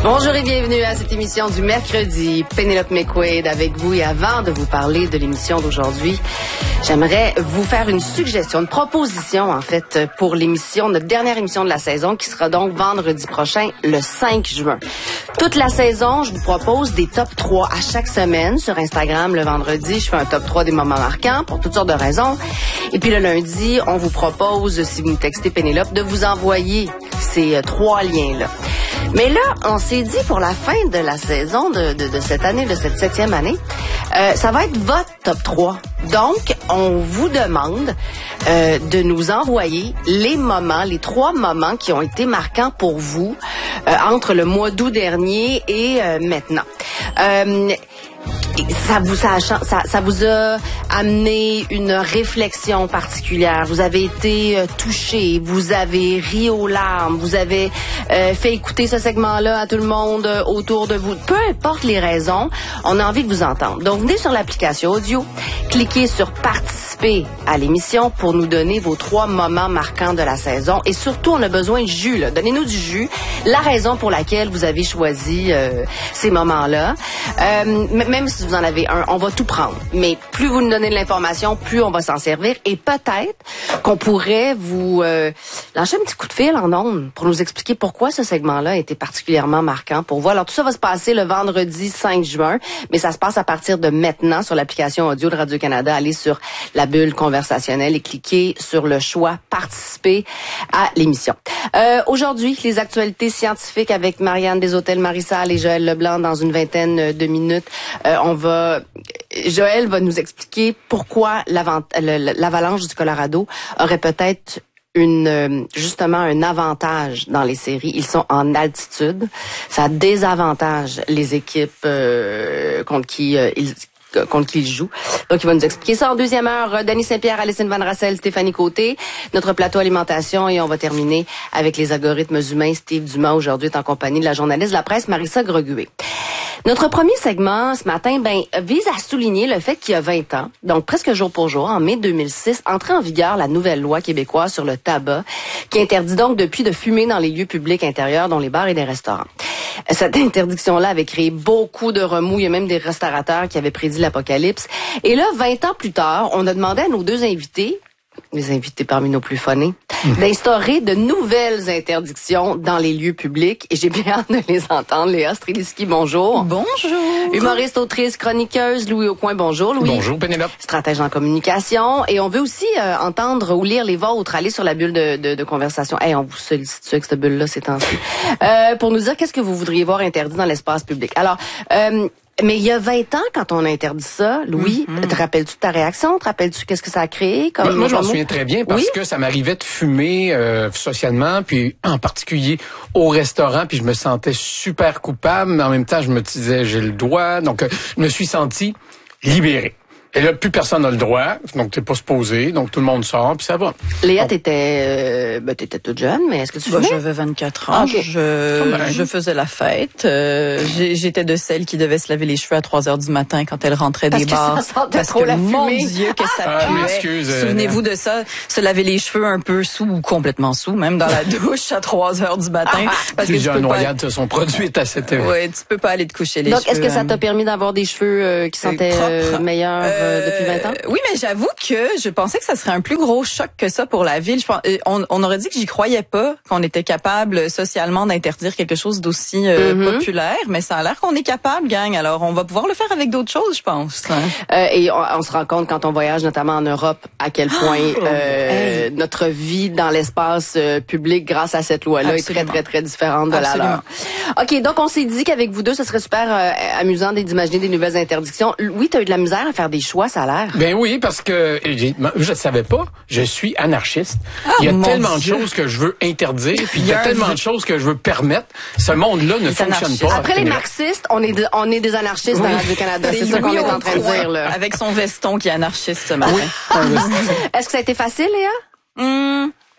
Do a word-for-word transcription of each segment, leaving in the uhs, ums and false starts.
Bonjour et bienvenue à cette émission du mercredi. Pénélope McQuaid avec vous. Et avant de vous parler de l'émission d'aujourd'hui, j'aimerais vous faire une suggestion, une proposition en fait pour l'émission, notre dernière émission de la saison qui sera donc vendredi prochain, le cinq juin. Toute la saison, je vous propose des top trois à chaque semaine sur Instagram. Le vendredi, je fais un top trois des moments marquants pour toutes sortes de raisons. Et puis le lundi, on vous propose, si vous nous textez Pénélope, de vous envoyer ces euh, trois liens-là. Mais là, on s'est dit pour la fin de la saison de, de, de cette année, de cette septième année, euh, ça va être votre top trois. Donc, on vous demande euh, de nous envoyer les moments, les trois moments qui ont été marquants pour vous euh, entre le mois d'août dernier et euh, maintenant. Euh, Ça vous, ça, ça, ça vous a amené une réflexion particulière. Vous avez été euh, touché, vous avez ri aux larmes, vous avez euh, fait écouter ce segment-là à tout le monde euh, autour de vous. Peu importe les raisons, on a envie de vous entendre. Donc, venez sur l'application audio, cliquez sur participer à l'émission pour nous donner vos trois moments marquants de la saison. Et surtout, on a besoin de jus, là. Donnez-nous du jus. La raison pour laquelle vous avez choisi euh, ces moments-là. Euh, même si vous en avez un, on va tout prendre. Mais plus vous nous donnez de l'information, plus on va s'en servir. Et peut-être qu'on pourrait vous euh, lâcher un petit coup de fil en ondes pour nous expliquer pourquoi ce segment-là a été particulièrement marquant pour vous. Alors, tout ça va se passer le vendredi cinq juin, mais ça se passe à partir de maintenant sur l'application audio de Radio-Canada. Allez sur la bulle conversationnelle et cliquez sur le choix « Participer à l'émission ». Euh, aujourd'hui, les actualités scientifiques avec Marianne Deshôtels-Marissal et Joël Leblanc dans une vingtaine de minutes. Euh, on va, Joël va nous expliquer pourquoi l'avalanche du Colorado aurait peut-être une justement un avantage dans les séries. Ils sont en altitude. Ça désavantage les équipes euh, contre qui euh, ils contre qui il joue. Donc, il va nous expliquer ça en deuxième heure. Dany Saint-Pierre, Alison Van Rassel, Stéphanie Côté, notre plateau alimentation, et on va terminer avec les algorithmes humains. Steve Dumas, aujourd'hui, est en compagnie de la journaliste de la presse, Marissa Greguet. Notre premier segment ce matin, ben, vise à souligner le fait qu'il y a vingt ans, donc presque jour pour jour, en mai deux mille six, entrait en vigueur la nouvelle loi québécoise sur le tabac, qui interdit donc depuis de fumer dans les lieux publics intérieurs, dont les bars et les restaurants. Cette interdiction-là avait créé beaucoup de remous. Il y a même des restaurateurs qui avaient prédit l'apocalypse. Et là, vingt ans plus tard, on a demandé à nos deux invités, les invités parmi nos plus phonés, mmh. d'instaurer de nouvelles interdictions dans les lieux publics. Et j'ai bien hâte de les entendre. Léa Streliski, bonjour. Bonjour. Humoriste, autrice, chroniqueuse, Louis Aucoin, bonjour. Louis. Bonjour, Pénélope. Stratège en communication. Et on veut aussi euh, entendre ou lire les vôtres. Allez sur la bulle de, de, de conversation. Hey, on vous sollicite avec cette bulle-là ces temps-ci. euh, pour nous dire qu'est-ce que vous voudriez voir interdit dans l'espace public. Alors, euh, mais il y a vingt ans, quand on a interdit ça, Louis, mm-hmm. te rappelles-tu de ta réaction? Te rappelles-tu qu'est-ce que ça a créé? Comme moi, moi je m'en souviens très bien parce oui? que ça m'arrivait de fumer euh, socialement, puis en particulier au restaurant, puis je me sentais super coupable, mais en même temps, je me disais, j'ai le droit. Donc, euh, je me suis senti libéré. Et là, plus personne n'a le droit, donc t'es pas supposé, donc tout le monde sort, puis ça va. Léa, donc, t'étais, euh, ben, t'étais toute jeune, mais est-ce que tu bah, fumais? J'avais vingt-quatre ans, okay. je, oh ben. je faisais la fête. Euh, j'étais de celles qui devaient se laver les cheveux à trois heures du matin quand elles rentraient parce des bars. Que ça sentait parce trop que, la mon fumée. Dieu, que ça ah, puait. Souvenez-vous de ça, se laver les cheveux un peu sous ou complètement sous, même dans la douche à trois heures du matin. Parce Plusieurs noyades se sont produites à cette heure. Oui, tu peux pas aller te coucher les donc, cheveux. Donc, est-ce que ça t'a permis d'avoir des cheveux euh, qui sentaient euh, meilleurs euh, depuis vingt ans? Oui, mais j'avoue que je pensais que ça serait un plus gros choc que ça pour la ville. Je pense, on, on aurait dit que j'y croyais pas, qu'on était capable socialement d'interdire quelque chose d'aussi euh, mm-hmm. populaire, mais ça a l'air qu'on est capable, gang. Alors, on va pouvoir le faire avec d'autres choses, je pense. Euh, et on, on se rend compte quand on voyage, notamment en Europe, à quel point euh, hey. notre vie dans l'espace euh, public, grâce à cette loi-là, Absolument. est très, très, très différente de Absolument. la leur. OK, donc on s'est dit qu'avec vous deux, ce serait super euh, amusant d'imaginer des nouvelles interdictions. Oui, tu as eu de la misère à faire des choix, ça a l'air. Ben oui, parce que je ne savais pas, je suis anarchiste. Oh, il y a tellement Dieu. de choses que je veux interdire, puis il y a, il y a tellement de choses que je veux permettre. Ce monde-là ne fonctionne anarchiste. pas. Après les marxistes, on est de, on est des anarchistes oui. dans Radio-Canada. C'est, c'est ça qu'on est en train de dire, là. Avec son veston qui est anarchiste ce matin. Oui. Est-ce que ça a été facile, Léa? Hum.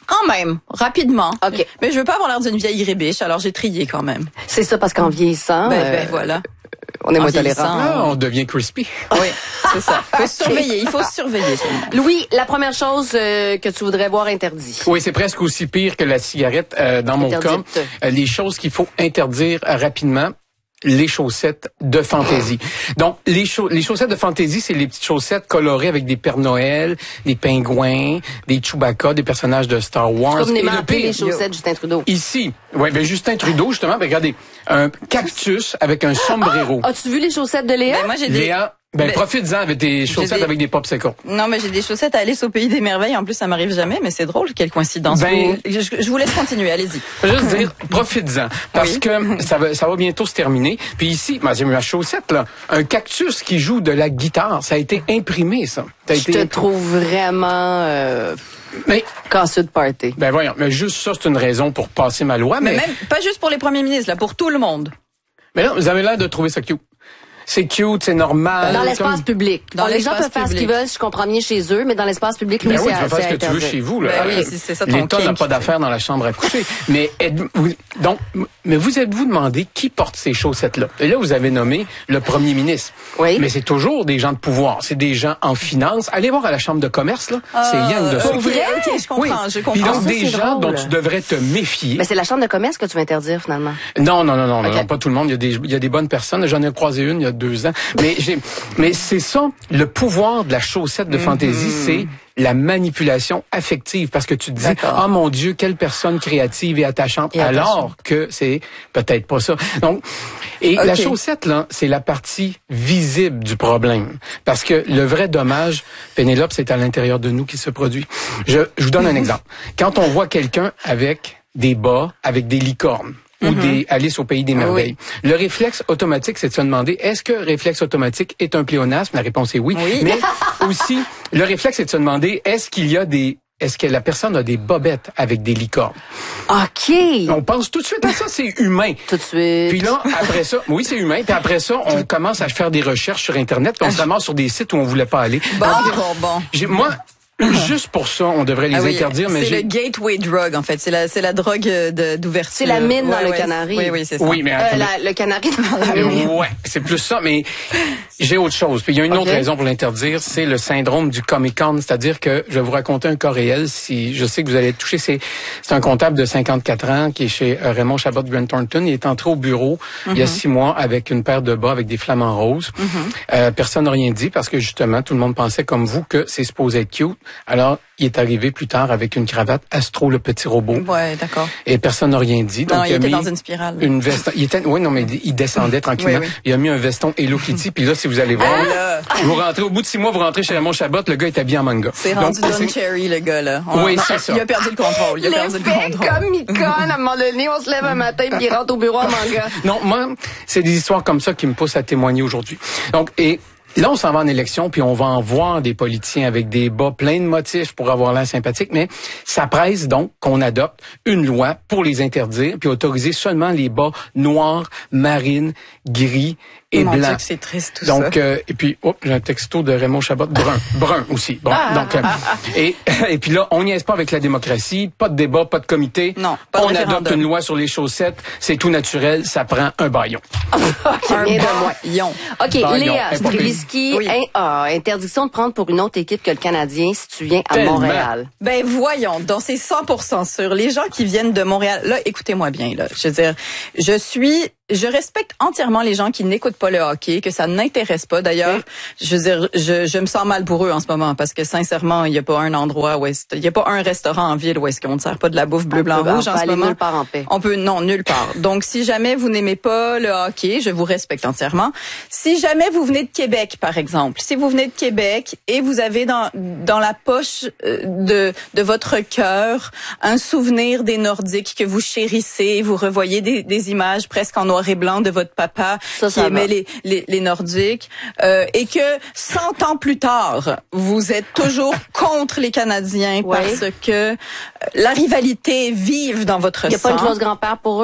Quand même, rapidement. OK. Mais je veux pas avoir l'air d'une vieille rébiche, alors j'ai trié quand même. C'est ça, parce qu'en vieillissant, Ben, euh, ben voilà. on est en moins vieillissant, tolérant. Ah, on devient crispy. Oui, c'est ça. Faut surveiller, il faut surveiller. Louis, la première chose euh, que tu voudrais voir interdit. Oui, c'est presque aussi pire que la cigarette euh, dans mon cas. Interdite. Euh, les choses qu'il faut interdire euh, rapidement. Les chaussettes de fantaisie. Donc, les, cha- les chaussettes de fantaisie, c'est les petites chaussettes colorées avec des Pères Noël, des pingouins, des Chewbacca, des personnages de Star Wars. Comme Et le les pire, les chaussettes Justin Trudeau. Ici, ouais, ben Justin Trudeau, justement, ben regardez, un cactus avec un sombrero. As-tu vu les chaussettes de Léa? Ben, moi, j'ai des... Léa, ben Mais- profites-en avec tes chaussettes des- avec des popsicles. Non, mais j'ai des chaussettes à Alice au Pays des Merveilles. En plus, ça m'arrive jamais, mais c'est drôle. Quelle coïncidence. Ben- Vous- je, je vous laisse continuer. Allez-y. Je veux juste dire, profites-en. Parce Oui. que ça va, ça va bientôt se terminer. Puis ici, ben, j'ai mis ma chaussette, là. Un cactus qui joue de la guitare. Ça a été imprimé, ça. Ça a Je été te imprimé. trouve vraiment euh, Mais, casseux de party. ben voyons, mais juste ça, c'est une raison pour passer ma loi. Mais Mais, même, pas juste pour les premiers ministres, là, pour tout le monde. mais non, vous avez l'air de trouver ça cute. C'est cute, c'est normal. Dans l'espace comme- public. Dans Bon, les gens l'espace peuvent faire ce qu'ils public. veulent, je comprends bien chez eux, mais dans l'espace public, oui, Ben oui, c'est tu vas faire ce c'est que tu veux interdit. chez vous, là. Ben oui, Euh, c'est- c'est ça ton L'État n'a kink. pas d'affaires dans la chambre à coucher. mais êtes-vous, donc, mais vous êtes-vous demandé qui porte ces chaussettes-là? Et là, vous avez nommé le premier ministre. Oui. Mais c'est toujours des gens de pouvoir. C'est des gens en finance. Allez voir à la chambre de commerce, là. c'est rien de ça. Ok, ok, je comprends, Oui. je Puis comprends. donc, Ça, des c'est gens drôle. dont tu devrais te méfier. Mais c'est la chambre de commerce que tu veux interdire, finalement. Non, non, non, non, Ok. non, pas tout le monde. Il y a des, il y a des bonnes personnes. J'en ai croisé une il y a deux ans. Mais j'ai, mais c'est ça, le pouvoir de la chaussette de fantaisie, c'est la manipulation affective. Parce que tu te dis, D'accord. oh mon Dieu, quelle personne créative et attachante. Et alors que c'est peut-être pas ça. Donc, et Ok. la chaussette, là, c'est la partie visible du problème. Parce que le vrai dommage, Pénélope, c'est à l'intérieur de nous qui se produit. Je, je vous donne un exemple. Quand on voit quelqu'un avec des bas, avec des licornes, ou des Alice au Pays des Merveilles. Le réflexe automatique, c'est de se demander, est-ce que réflexe automatique est un pléonasme? La réponse est oui. Oui. Mais aussi, le réflexe, c'est de se demander, est-ce qu'il y a des... Est-ce que la personne a des bobettes avec des licornes? OK. On pense tout de suite à ça, c'est humain. Tout de suite. Puis là, après ça, oui, c'est humain. Puis après ça, on commence à faire des recherches sur Internet, puis on se ramasse sur des sites où on voulait pas aller. Bon, Donc, bon, bon. j'ai- moi, juste pour ça, on devrait les Ah oui, interdire, mais c'est j'ai... le gateway drug, en fait. C'est la, c'est la drogue de, d'ouverture. C'est la mine dans Ouais, le ouais, canari. Oui, oui, c'est ça. Oui, mais Euh, attendez. la- le canari dans la mine. Ouais, c'est plus ça, mais j'ai autre chose. Puis il y a une Ok. autre raison pour l'interdire, c'est le syndrome du Comic-Con, c'est-à-dire que je vais vous raconter un cas réel. Si je sais que vous allez être touché, c'est c'est un comptable de cinquante-quatre ans qui est chez euh, Raymond Chabot Grant Thornton. Il est entré au bureau il y a six mois avec une paire de bas avec des flamants roses. Euh, personne n'a rien dit parce que justement tout le monde pensait comme vous que c'est supposé être cute. Alors il est arrivé plus tard avec une cravate Astro le petit robot. Ouais, d'accord. Et personne n'a rien dit. Donc Non, il a était mis dans une spirale. Une veste. Il était, oui, non, mais il descendait tranquillement. Oui, oui. Il a mis un veston Hello Kitty. Puis là, si vous allez voir, là. vous rentrez au bout de six mois, vous rentrez chez Raymond Chabot, le gars est habillé en manga. C'est Donc, rendu Don c'est- Cherry, le gars, là. On- Oui, non, c'est ça. Il a perdu le contrôle. Il a perdu le L'effet contrôle. Comic-Con, à un moment donné, on se lève un matin puis il rentre au bureau en manga. Non, moi, c'est des histoires comme ça qui me poussent à témoigner aujourd'hui. Donc, et là, on s'en va en élection, puis on va en voir des politiciens avec des bas pleins de motifs pour avoir l'air sympathique, mais ça presse donc qu'on adopte une loi pour les interdire, puis autoriser seulement les bas noirs, marines, gris et Mon Dieu, blancs. que c'est triste tout Donc, ça. euh, et puis, oh, j'ai un texto de Raymond Chabot, brun, brun aussi. Bon, donc, euh, et, et puis là, on n'y est pas avec la démocratie, pas de débat, pas de comité. Non, pas de On référendum. adopte une loi sur les chaussettes, c'est tout naturel, ça prend un baillon. Un rien de moins. baillon. OK, Baillon, Léa elle est pas Streliski, Oui. hein, ah, interdiction de prendre pour une autre équipe que le Canadien si tu viens à Tellement. Montréal. Ben voyons, donc c'est cent pour cent sûr. Les gens qui viennent de Montréal, là, écoutez-moi bien, là. Je veux dire, je suis, je respecte entièrement les gens qui n'écoutent pas le hockey, que ça n'intéresse pas. D'ailleurs, Ok. je veux dire, je, je me sens mal pour eux en ce moment parce que sincèrement, il n'y a pas un endroit où est-ce, il n'y a pas un restaurant en ville où est-ce qu'on ne sert pas de la bouffe bleu, blanc, On peut rouge en ce aller moment. nulle part en paix. On peut, non, nulle part. Donc, si jamais vous n'aimez pas le hockey, je vous respecte entièrement. Si jamais vous venez de Québec, par exemple, si vous venez de Québec et vous avez dans, dans la poche euh, de, de votre cœur un souvenir des Nordiques que vous chérissez, vous revoyez des, des images presque en noir et blanc de votre papa Ça, qui ça aimait va. les, les, les Nordiques, euh, et que cent ans plus tard, vous êtes toujours contre les Canadiens Ouais. parce que euh, la rivalité est vive dans votre Il n'y a pas sang. une clause grand-père pour eux?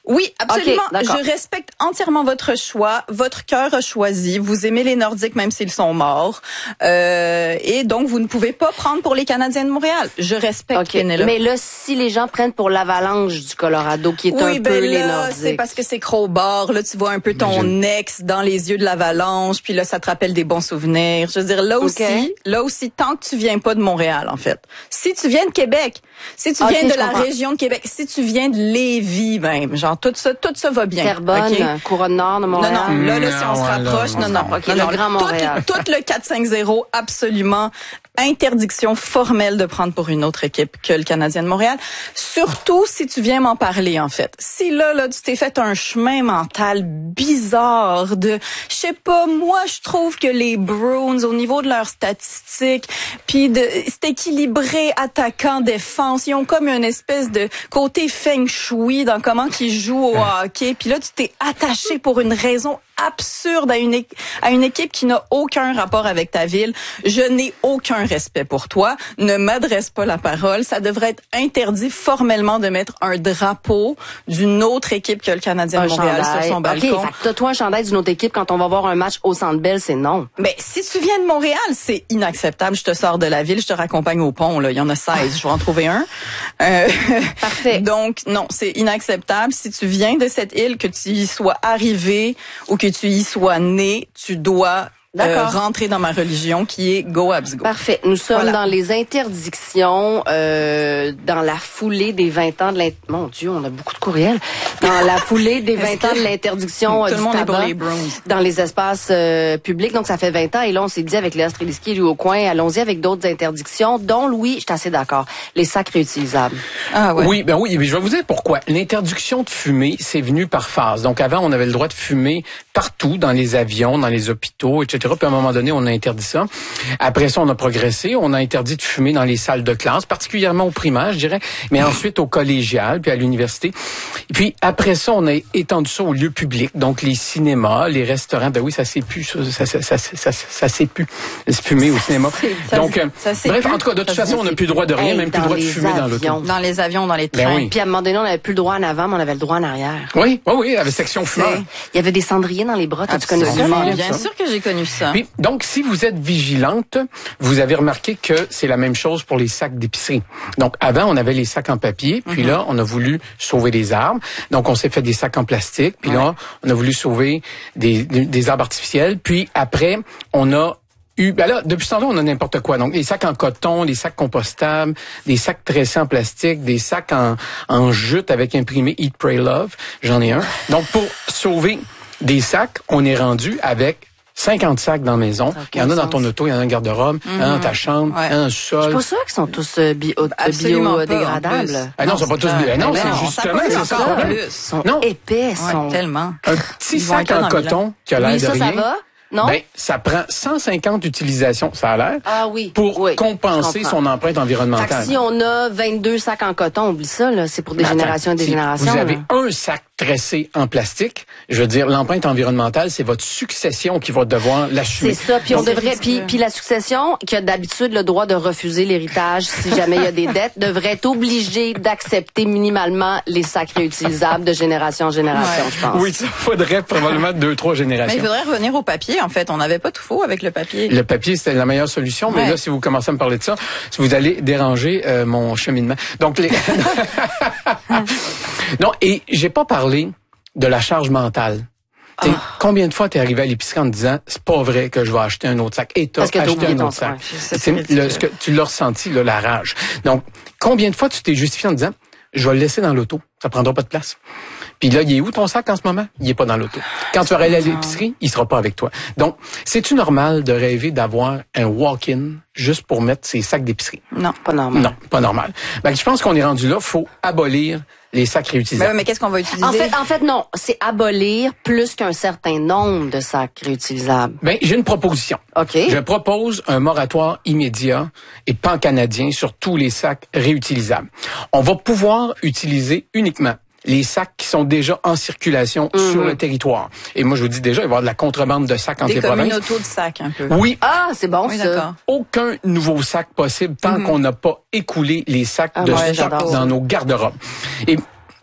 Oui, absolument. Okay, je respecte entièrement votre choix. Votre cœur a choisi. Vous aimez les Nordiques même s'ils sont morts. Euh, et donc, vous ne pouvez pas prendre pour les Canadiens de Montréal. Je respecte okay. Pénélope. Mais là, si les gens prennent pour l'Avalanche du Colorado, qui est oui, un ben peu là, les Nordiques. c'est parce que c'est Crowbar. Là, tu vois un peu ton Imagine. ex dans les yeux de l'Avalanche. Puis là, ça te rappelle des bons souvenirs. Je veux dire, là aussi, okay. là aussi, tant que tu viens pas de Montréal, en fait. Si tu viens de Québec, si tu viens okay, de la comprends. région de Québec, si tu viens de Lévis même, genre tout ça, tout ça va bien. Terrebonne, okay? Couronne-Nord de Montréal. Non, non, là, là, si on se rapproche, non, non. Okay, non, le Grand Montréal. Tout, tout le quatre cinq zéro, absolument. Interdiction formelle de prendre pour une autre équipe que le Canadien de Montréal. Surtout si tu viens m'en parler, en fait. Si là, là, tu t'es fait un chemin mental bizarre de, je sais pas, moi, je trouve que les Bruins, au niveau de leurs statistiques, puis de, c'est équilibré attaquant-défense. Ils ont comme une espèce de côté feng shui dans comment ils jouent au hockey. Puis là, tu t'es attaché pour une raison absurde à une, à une équipe qui n'a aucun rapport avec ta ville. Je n'ai aucun respect pour toi. Ne m'adresse pas la parole. Ça devrait être interdit formellement de mettre un drapeau d'une autre équipe que le Canadien de Montréal sur son balcon. OK, fait que toi un chandail d'une autre équipe quand on va voir un match au Centre Bell, c'est non. Mais si tu viens de Montréal, c'est inacceptable. Je te sors de la ville, je te raccompagne au pont. Là. Il y en a seize. Je vais en trouver un. Euh, Parfait. Donc, non, c'est inacceptable. Si tu viens de cette île, que tu y sois arrivé ou que tu y sois né, tu dois euh, rentrer dans ma religion qui est Go Habs Go. Parfait. Nous sommes voilà. dans les interdictions, euh, dans la foulée des vingt ans de l'int... Mon Dieu, on a beaucoup de courriels. Dans la foulée des vingt ans de l'interdiction Tout euh, le monde du est pour tabac les Browns. dans les espaces euh, publics. Donc, ça fait vingt ans. Et là, on s'est dit avec Léa Streliski et Louis Aucoin, allons-y avec d'autres interdictions, dont, Louis, je suis assez d'accord, les sacs réutilisables. Ah ouais. Oui, ben oui, mais je vais vous dire pourquoi. L'interdiction de fumer, c'est venu par phase. Donc, avant, on avait le droit de fumer partout, dans les avions, dans les hôpitaux, et cetera. Puis, à un moment donné, on a interdit ça. Après ça, on a progressé. On a interdit de fumer dans les salles de classe, particulièrement au primaire, je dirais, mais ensuite au collégial, puis à l'université. Et puis, après ça, on a étendu ça aux lieux publics. Donc, les cinémas, les restaurants. Ben oui, ça s'est plus, ça, ça, ça, ça, ça, ça s'est plus, se fumer au cinéma. Ça, Donc, euh, bref, en tout cas, de toute façon, on n'a plus le droit de rien, hey, même plus le droit de fumer dans l'auto. Dans les avions, dans les trains. Ben oui. Puis, à un moment donné, on n'avait plus le droit en avant, mais on avait le droit en arrière. Oui, oui, oui, il y avait section fumeur. Il y avait des cendriers dans les bras. Tu connais ça? Bien sûr que j'ai connu ça. Puis, donc, si vous êtes vigilante, vous avez remarqué que c'est la même chose pour les sacs d'épicerie. Donc, avant, on avait les sacs en papier, puis mm-hmm. là, on a voulu sauver les arbres. Donc, on s'est fait des sacs en plastique, puis ouais. là, on a voulu sauver des, des, des arbres artificiels. Puis après, on a eu, ben là, depuis ce temps-là, on a n'importe quoi. Donc, les sacs en coton, les sacs compostables, des sacs tressés en plastique, des sacs en, en jute avec imprimé Eat, Pray, Love. J'en ai un. Donc, pour sauver des sacs, on est rendu avec cinquante sacs dans la maison. Il y en a dans ton auto, il y en a dans le garde-robe, il y en a dans ta chambre, il y en a dans le sol. Je suis pas sûre qu'ils sont tous euh, bio, biodégradables. Bio ah non, ils sont pas tous bio. Non, c'est justement, c'est ça. Ils sont non. épais, sont tellement. Un petit sac en coton qui a l'air de rien. Ça va? Non? Ben, ça prend cent cinquante utilisations, ça a l'air, ah oui, pour oui, compenser son empreinte environnementale. Fait que si on a vingt-deux sacs en coton, oublie ça, là, c'est pour des ben, générations et des si générations. Vous avez là. un sac tressé en plastique, je veux dire, l'empreinte environnementale, c'est votre succession qui va devoir l'assumer. C'est ça, puis on devrait, puis, puis la succession, qui a d'habitude le droit de refuser l'héritage si jamais il y a des dettes, devrait être obligée d'accepter minimalement les sacs réutilisables de génération en génération, ouais. je pense. Oui, ça faudrait probablement deux, trois générations. Mais il faudrait revenir au papier, en fait. On n'avait pas tout faux avec le papier. Le papier, c'était la meilleure solution, mais ouais. là, si vous commencez à me parler de ça, vous allez déranger euh, mon cheminement. Donc, les... non, et j'ai pas parlé de la charge mentale. Oh. Combien de fois t'es arrivé à l'épicerie en te disant c'est pas vrai que je vais acheter un autre sac et t'as acheté un autre sac. C'est le, ce que tu l'as ressenti là, la rage. Donc combien de fois tu t'es justifié en disant je vais le laisser dans l'auto, ça prendra pas de place. Puis là, il est où ton sac en ce moment? Il est pas dans l'auto. Quand tu vas aller à l'épicerie, il sera pas avec toi. Donc, c'est-tu normal de rêver d'avoir un walk-in juste pour mettre ses sacs d'épicerie? Non, pas normal. Non, pas normal. Ben, je pense qu'on est rendu là, faut abolir les sacs réutilisables. Ben, mais qu'est-ce qu'on va utiliser? En fait, en fait, non. C'est abolir plus qu'un certain nombre de sacs réutilisables. Ben, j'ai une proposition. OK. Je propose un moratoire immédiat et pan-canadien sur tous les sacs réutilisables. On va pouvoir utiliser uniquement les sacs qui sont déjà en circulation mmh. sur le territoire. Et moi, je vous dis déjà, il va y avoir de la contrebande de sacs entre les provinces. Des communautés de sacs, un peu. Oui. Ah, c'est bon, oui, ça. Aucun nouveau sac possible tant mmh. qu'on n'a pas écoulé les sacs ah, de ouais, stock dans nos garde-robes. Et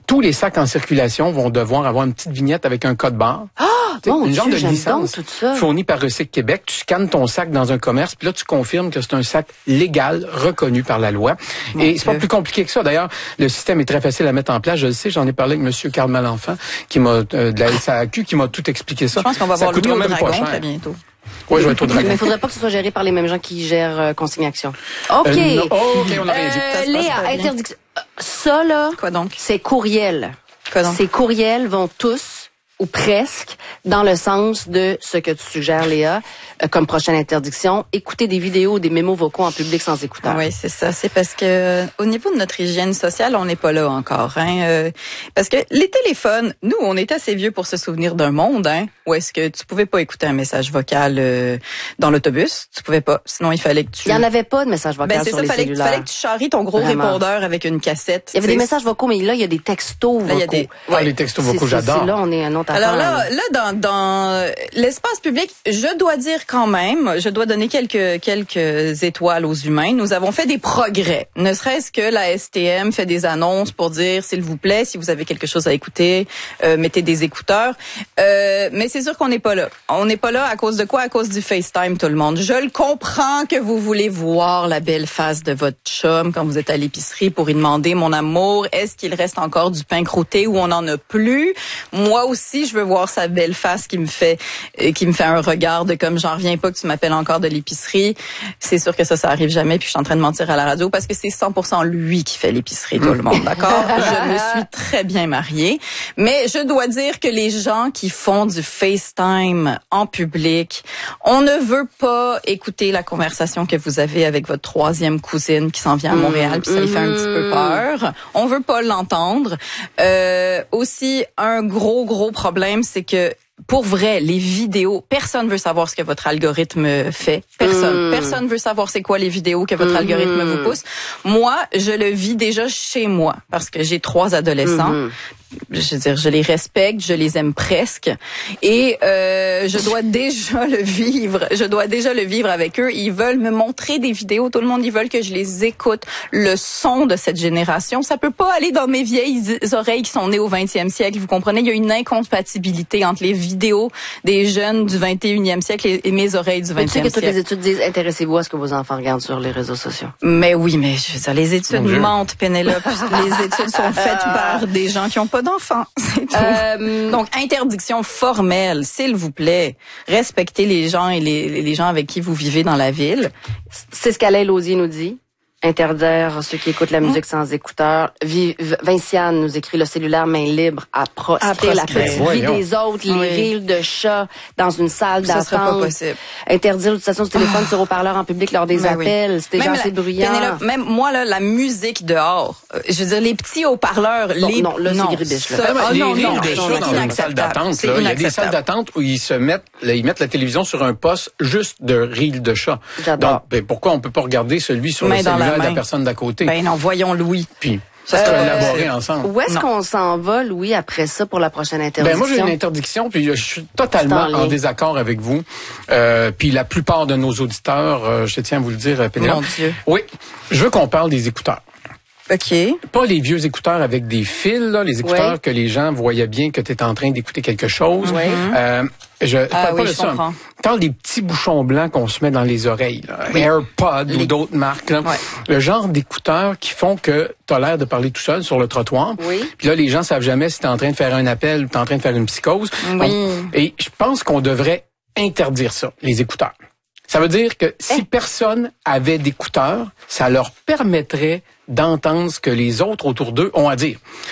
tous les sacs en circulation vont devoir avoir une petite vignette avec un code barre. Ah, bon une Dieu, genre de j'aime licence donc tout ça. fournie par Recycle Québec. Tu scannes ton sac dans un commerce, puis là, tu confirmes que c'est un sac légal, reconnu par la loi. Mon Et Dieu. C'est pas plus compliqué que ça. D'ailleurs, le système est très facile à mettre en place. Je le sais, j'en ai parlé avec M. Carl Malenfant, qui m'a euh, de la S A Q, qui m'a tout expliqué ça. Je pense qu'on va ça voir le coûtera même dragon pas cher. très bientôt. Oui, je vais être au dragon. Mais il faudrait pas que ce soit géré par les mêmes gens qui gèrent euh, Consigne Action. OK. Euh, non. Oh, OK, on a rien dit. Euh, Léa, interdiction. Ça, là, Quoi donc? c'est courriel. Quoi donc? Ces courriels vont tous, ou presque, dans le sens de ce que tu suggères, Léa, euh, comme prochaine interdiction, écouter des vidéos ou des mémos vocaux en public sans écouteur. Oui, c'est ça. C'est parce que euh, au niveau de notre hygiène sociale, on n'est pas là encore. Hein, euh, parce que les téléphones, nous, on est assez vieux pour se souvenir d'un monde, hein, où est-ce que tu pouvais pas écouter un message vocal euh, dans l'autobus. Tu pouvais pas. Sinon, il fallait que tu... Il y en avait pas de message vocal ben, c'est sur ça, les fallait, cellulaires. fallait que tu charries ton gros Vraiment. répondeur avec une cassette. Il y avait t'sais. des messages vocaux, mais là, il y a des textos vocaux. Là, il y a des... Ah, ouais. les textos C'est- vocaux, c'est- j'adore. c'est Là, on est un autre Alors affaire, là, là dans, dans l'espace public, je dois dire quand même, je dois donner quelques quelques étoiles aux humains. Nous avons fait des progrès. Ne serait-ce que la S T M fait des annonces pour dire, s'il vous plaît, si vous avez quelque chose à écouter, euh, mettez des écouteurs. Euh, mais c'est sûr qu'on n'est pas là. On n'est pas là à cause de quoi? À cause du FaceTime, tout le monde. Je le comprends que vous voulez voir la belle face de votre chum quand vous êtes à l'épicerie pour lui demander, mon amour, est-ce qu'il reste encore du pain croûté ou on en a plus? Moi aussi, je veux voir sa belle face qui me fait euh, qui me fait un regard de comme j'en reviens pas que tu m'appelles encore de l'épicerie. C'est sûr que ça, ça arrive jamais. Puis je suis en train de mentir à la radio parce que c'est cent pour cent lui qui fait l'épicerie, tout le monde, d'accord? Je me suis très bien mariée. Mais je dois dire que les gens qui font du FaceTime en public, on ne veut pas écouter la conversation que vous avez avec votre troisième cousine qui s'en vient à Montréal, puis ça lui fait un petit peu peur. On veut pas l'entendre. Euh, aussi, un gros, gros problème, c'est que pour vrai, les vidéos, personne veut savoir ce que votre algorithme fait. Personne. Mm. Personne veut savoir c'est quoi les vidéos que votre Mm-hmm. algorithme vous pousse. Moi, je le vis déjà chez moi parce que j'ai trois adolescents. Mm-hmm. Je veux dire, je les respecte, je les aime presque, et euh, je dois déjà le vivre. Je dois déjà le vivre avec eux. Ils veulent me montrer des vidéos. Tout le monde, ils veulent que je les écoute. Le son de cette génération, ça peut pas aller dans mes vieilles oreilles qui sont nées au vingtième siècle. Vous comprenez, il y a une incompatibilité entre les vidéos des jeunes du vingt et unième siècle et, et mes oreilles du Tu sais vingtième que toutes siècle. les études disent intéressez-vous à ce que vos enfants regardent sur les réseaux sociaux. Mais oui, mais je veux dire, les études Mon Dieu. mentent, Pénélope. Les études sont faites par des gens qui ont pas d'enfants. C'est tout. Euh, Donc, interdiction formelle, s'il vous plaît. Respectez les gens et les, les gens avec qui vous vivez dans la ville. C'est ce qu'Alain Lausier nous dit. Interdire ceux qui écoutent la musique sans écouteurs. Vi- V- Vinciane nous écrit le cellulaire main libre à proscrire, À proscrire. la petite vie Voyons. des autres, les Oui. rires de chats dans une salle Ça serait pas d'attente. possible. Interdire l'utilisation du téléphone sur haut-parleur en public lors des Ben oui. appels. C'est déjà Même assez la- bruyant. Pénélope, même moi, là, la musique dehors, euh, je veux dire, les petits haut-parleurs, Bon, les... non, là, c'est gribiche, là. ça- Ah, ah, les non, rires non, de c'est chat dans une salle inacceptable. d'attente, C'est là. Il y a des salles inacceptable. d'attente où ils se mettent, là, ils mettent la télévision sur un poste juste de rires de chat. J'adore. Donc, ben, pourquoi on peut pas regarder celui sur Main le dans la cellulaire de la main. personne d'à côté? Ben non, voyons Louis. Puis, Ça ça serait serait pas élaboré possible. ensemble. Où est-ce Non. qu'on s'en va, Louis, après ça, pour la prochaine interdiction? Ben moi j'ai une interdiction puis je suis totalement C'est en en, lien. désaccord avec vous. Euh, puis la plupart de nos auditeurs, euh, je tiens à vous le dire, euh, Pénélope. Mon Dieu. Oui, je veux qu'on parle des écouteurs. OK. Pas les vieux écouteurs avec des fils, là, les écouteurs Oui. que les gens voyaient bien que tu étais en train d'écouter quelque chose. Oui. Euh, je Ah parle oui, pas de je ça. comprends. Je parle des petits bouchons blancs qu'on se met dans les oreilles, là. AirPods ou Les- d'autres marques. Là. Ouais. Le genre d'écouteurs qui font que tu as l'air de parler tout seul sur le trottoir. Oui. Puis là, les gens savent jamais si tu es en train de faire un appel ou tu es en train de faire une psychose. Oui. On- et je pense qu'on devrait interdire ça, les écouteurs. Ça veut dire que si personne avait d'écouteurs, ça leur permettrait d'entendre ce que les autres autour d'eux ont à dire.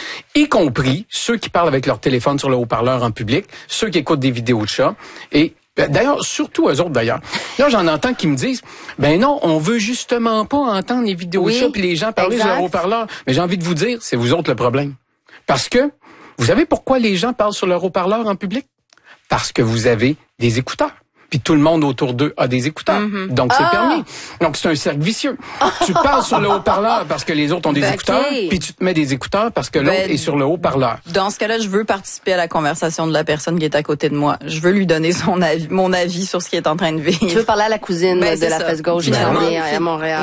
Y compris ceux qui parlent avec leur téléphone sur le haut-parleur en public, ceux qui écoutent des vidéos de chats. Et ben, d'ailleurs, surtout eux autres d'ailleurs. Là, j'en entends qui me disent, ben non, on veut justement pas entendre les vidéos Oui, de chats puis les gens parler sur exact. leur haut-parleur. Mais j'ai envie de vous dire, c'est vous autres le problème. Parce que, vous savez pourquoi les gens parlent sur leur haut-parleur en public? Parce que vous avez des écouteurs. Puis tout le monde autour d'eux a des écouteurs. Mm-hmm. Donc, c'est Ah! permis. Donc, c'est un cercle vicieux. Tu parles sur le haut-parleur parce que les autres ont des Ben, écouteurs, ok. puis tu te mets des écouteurs parce que l'autre Ben, est sur le haut-parleur. Dans ce cas-là, je veux participer à la conversation de la personne qui est à côté de moi. Je veux lui donner son avis, mon avis sur ce qu'il est en train de vivre. Tu veux parler à la cousine Ben, de c'est la ça. fesse gauche qui s'en Finalement, vient à Montréal? Oui.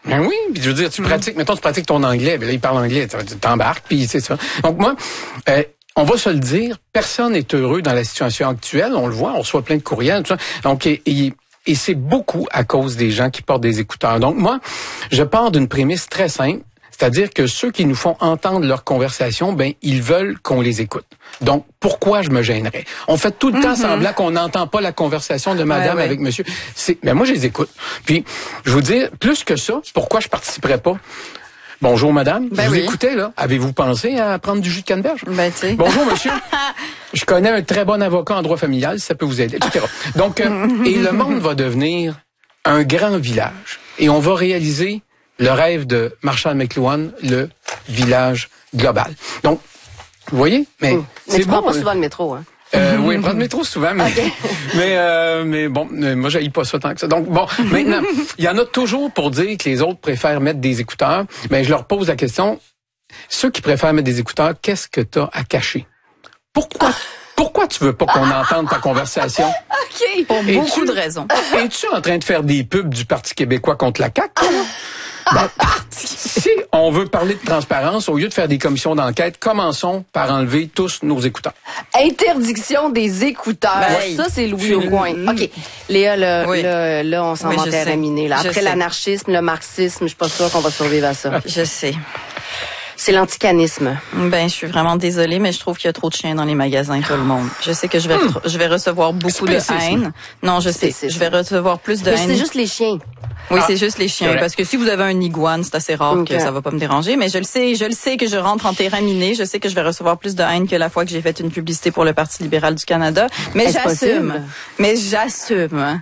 Ben oui, puis je veux dire, tu mm. pratiques, mettons, tu pratiques ton anglais, ben là, il parle anglais, tu t'embarques, puis c'est ça. Donc moi, euh, on va se le dire, personne n'est heureux dans la situation actuelle, on le voit, on reçoit plein de courriels, tout ça. Donc, et, et, et c'est beaucoup à cause des gens qui portent des écouteurs. Donc moi, je pars d'une prémisse très simple. C'est-à-dire que ceux qui nous font entendre leur conversation, ben ils veulent qu'on les écoute. Donc, pourquoi je me gênerais? On fait tout le mm-hmm. temps semblant qu'on n'entend pas la conversation de madame ouais, ouais. avec monsieur. C'est, ben moi, je les écoute. Puis, je vous dis, plus que ça, pourquoi je participerais pas? Bonjour, madame. Ben je vous oui. écoutais, là. Avez-vous pensé à prendre du jus de canneberge? Ben, tu sais. Bonjour, monsieur. Je connais un très bon avocat en droit familial, si ça peut vous aider, et cetera. Donc, euh, et le monde va devenir un grand village. Et on va réaliser le rêve de Marshall McLuhan, le village global. Donc, vous voyez, mais mmh. c'est mais tu bon. prends pas souvent le métro, hein? Euh, oui, je prends le métro souvent, mais okay. mais, euh, mais bon, moi j'haïs pas ça tant que ça. Donc bon, maintenant, il y en a toujours pour dire que les autres préfèrent mettre des écouteurs. Mais je leur pose la question, ceux qui préfèrent mettre des écouteurs, qu'est-ce que t'as à cacher? Pourquoi? Ah. Pourquoi tu veux pas qu'on entende ta conversation? OK. Pour es-tu, beaucoup de raisons. Es-tu en train de faire des pubs du Parti québécois contre la C A Q? Ben, si on veut parler de transparence, au lieu de faire des commissions d'enquête, commençons par enlever tous nos écouteurs. Interdiction des écouteurs. Ben, ça, c'est Louis au coin. OK. Léa, là, oui. là, là on s'en oui, va terminer. Là. Après l'anarchisme, le marxisme, je suis pas sûre qu'on va survivre à ça. Je sais. C'est l'anticanisme. Ben, je suis vraiment désolée, mais je trouve qu'il y a trop de chiens dans les magasins, tout le monde. Je sais que je vais, hmm. je vais recevoir beaucoup de haine. Non, je sais. Je vais recevoir plus de mais haine. c'est juste les chiens. Oui, ah, c'est juste les chiens. Parce que si vous avez un iguane, c'est assez rare okay. que ça va pas me déranger. Mais je le sais, je le sais que je rentre en terrain miné. Je sais que je vais recevoir plus de haine que la fois que j'ai fait une publicité pour le Parti libéral du Canada. Mais Est-ce j'assume. Possible? Mais j'assume.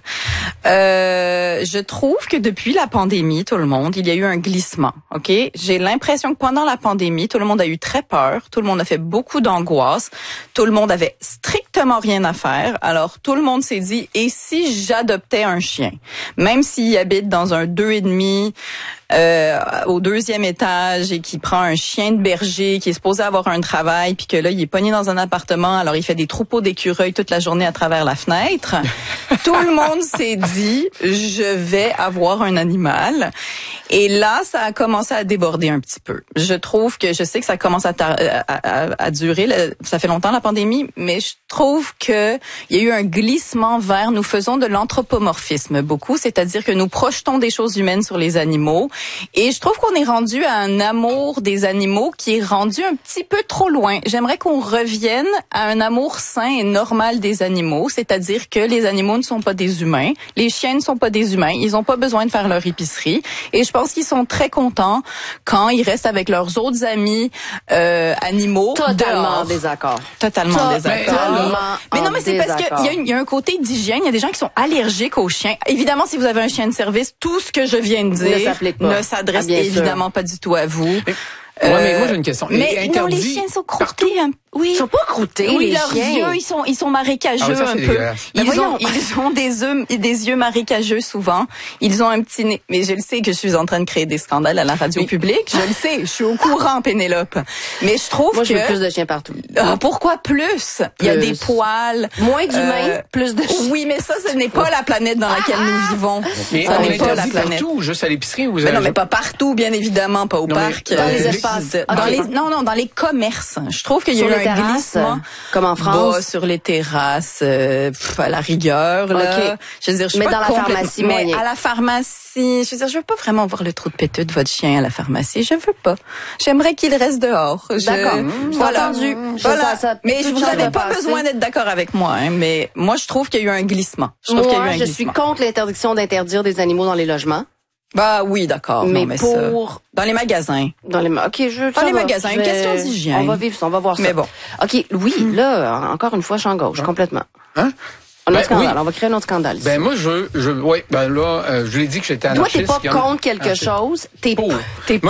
Euh, je trouve que depuis la pandémie, tout le monde, il y a eu un glissement. OK? J'ai l'impression que pendant la pandémie, tout le monde a eu très peur. Tout le monde a fait beaucoup d'angoisse. Tout le monde avait strictement rien à faire. Alors, tout le monde s'est dit, et si j'adoptais un chien? Même s'il habite dans un deux et demi euh, au deuxième étage et qui prend un chien de berger qui est supposé avoir un travail puis que là il est pogné dans un appartement, alors il fait des troupeaux d'écureuils toute la journée à travers la fenêtre. Tout le monde s'est dit je vais avoir un animal. Et là, ça a commencé à déborder un petit peu. Je trouve que, je sais que ça commence à, tar- à, à, à durer, ça fait longtemps la pandémie, mais je trouve que il y a eu un glissement vers, nous faisons de l'anthropomorphisme beaucoup, c'est-à-dire que nous projetons des choses humaines sur les animaux. Et je trouve qu'on est rendu à un amour des animaux qui est rendu un petit peu trop loin. J'aimerais qu'on revienne à un amour sain et normal des animaux, c'est-à-dire que les animaux ne sont pas des humains, les chiens ne sont pas des humains, ils n'ont pas besoin de faire leur épicerie. Et je pense qu'ils sont très contents quand ils restent avec leurs autres amis euh, animaux. Totalement dehors. Désaccord. Totalement Totalement désaccord. Mais non, mais c'est parce qu'il y a, une, il y a un côté d'hygiène. Il y a des gens qui sont allergiques aux chiens. Évidemment, si vous avez un chien de service, tout ce que je viens de dire ne s'applique pas. Ne s'adresse ah, évidemment sûr. Pas du tout à vous. Mais, euh, ouais, mais moi j'ai une question. Mais non, les chiens sont croûtés. Hein. Oui. Ils sont pas croûtés, oui, les leurs chiens. yeux, ils sont, ils sont marécageux ah, ça, un peu. Dégueulasse. Ils ont, ils ont des yeux, des yeux marécageux souvent. Ils ont un petit nez. Mais je le sais que je suis en train de créer des scandales à la radio oui. publique. Je le sais. Je suis au courant, Pénélope. Mais je trouve Moi, que. Moi, je veux plus de chiens partout. Ah, pourquoi plus? plus? Il y a des poils. Moins d'humains, euh, plus de chiens. Oui, mais ça, ce n'est pas la planète dans laquelle ah, nous vivons. Mais ça on n'est pas la planète. Partout, juste à l'épicerie ou vous mais non, mais pas partout, bien évidemment, pas au non, parc. Dans euh, les espaces. Dans les, non, non, dans les commerces. Je trouve qu'il y a eu un glissement. Comme en France. Bah, sur les terrasses, euh, pff, à la rigueur, là. Okay. Je veux dire, je suis mais pas dans la complète... pharmacie, mais moyen. à la pharmacie, je veux dire, je veux pas vraiment voir le trou de péteux de votre chien à la pharmacie. Je veux pas. J'aimerais qu'il reste dehors. Je... D'accord. Mmh, voilà. Entendu. Voilà. Ça, ça, mais vous n'avez pas passer. besoin d'être d'accord avec moi, hein, mais moi, je trouve qu'il y a eu un glissement. Je trouve moi, qu'il y a eu un je glissement. suis contre l'interdiction d'interdire des animaux dans les logements. Bah oui, d'accord. Mais, non, mais pour ça, dans les magasins. Dans les OK, je Dans les va, magasins, je une vais... question d'hygiène. On va vivre ça, on va voir ça. Mais bon. OK, oui, hum. là encore une fois, je suis en gauche hein? complètement. Hein On a ben, un scandale, oui. on va créer un autre scandale. Ici. Ben moi je je ouais, ben là euh, je l'ai dit que j'étais anarchiste. Toi t'es pas contre quelque anarchiste. chose, t'es pour. t'es